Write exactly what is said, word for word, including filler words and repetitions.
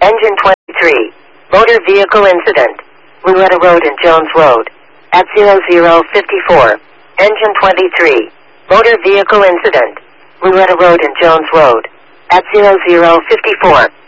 Engine twenty-three. Motor vehicle incident. Louetta Road and Jones Road. At zero zero fifty-four. Engine twenty-three. Motor vehicle incident. Louetta Road and Jones Road. At zero zero fifty-four.